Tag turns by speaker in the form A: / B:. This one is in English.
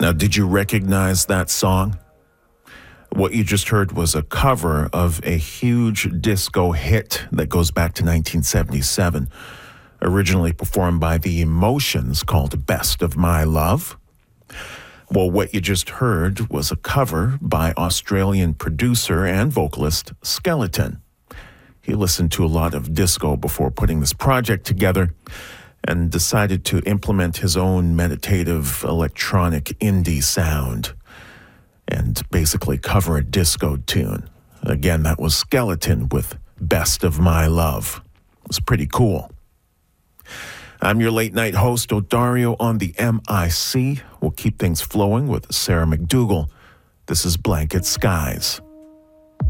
A: Now, did you recognize that song? What you just heard was a cover of a huge disco hit that goes back to 1977, originally performed by The Emotions, called Best of My Love. Well, what you just heard was a cover by Australian producer and vocalist Skeleton. He listened to a lot of disco before putting this project together and decided to implement his own meditative electronic indie sound and basically cover a disco tune. Again, that was Skeleton with Best of My Love. It was pretty cool. I'm your late night host, Odario, on the MIC. We'll keep things flowing with Sarah McDougall. This is Blanket Skies.